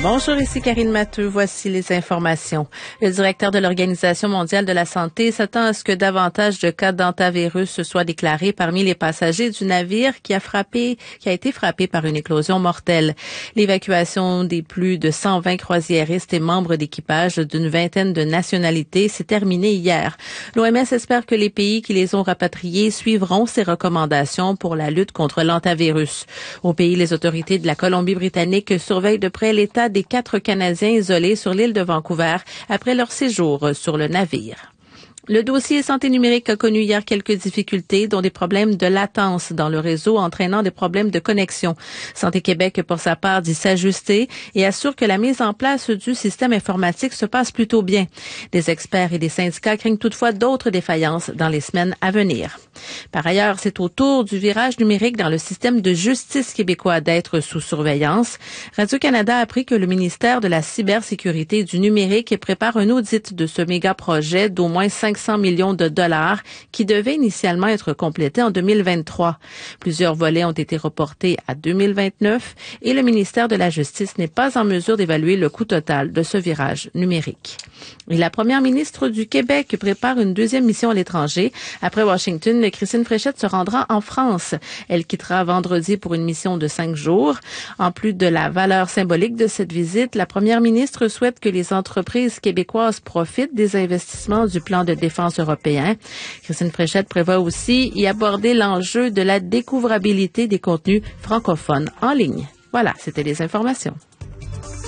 Bonjour, ici Karine Matteux. Voici les informations. Le directeur de l'Organisation mondiale de la santé s'attend à ce que davantage de cas d'hantavirus soient déclarés parmi les passagers du navire qui a été frappé par une éclosion mortelle. L'évacuation des plus de 120 croisiéristes et membres d'équipage d'une vingtaine de nationalités s'est terminée hier. L'OMS espère que les pays qui les ont rapatriés suivront ces recommandations pour la lutte contre l'hantavirus. Au pays, les autorités de la Colombie-Britannique surveillent de près l'état des 4 Canadiens isolés sur l'île de Vancouver après leur séjour sur le navire. Le dossier santé numérique a connu hier quelques difficultés, dont des problèmes de latence dans le réseau entraînant des problèmes de connexion. Santé Québec, pour sa part, dit s'ajuster et assure que la mise en place du système informatique se passe plutôt bien. Des experts et des syndicats craignent toutefois d'autres défaillances dans les semaines à venir. Par ailleurs, c'est au tour du virage numérique dans le système de justice québécois d'être sous surveillance. Radio-Canada a appris que le ministère de la cybersécurité et du numérique prépare un audit de ce méga-projet d'au moins 500 millions de dollars qui devait initialement être complété en 2023. Plusieurs volets ont été reportés à 2029 et le ministère de la Justice n'est pas en mesure d'évaluer le coût total de ce virage numérique. Et la première ministre du Québec prépare une deuxième mission à l'étranger. Après Washington, Christine Fréchette se rendra en France. Elle quittera vendredi pour une mission de 5 jours. En plus de la valeur symbolique de cette visite, la première ministre souhaite que les entreprises québécoises profitent des investissements du plan de défense européen. Christine Fréchette prévoit aussi y aborder l'enjeu de la découvrabilité des contenus francophones en ligne. Voilà, c'était les informations.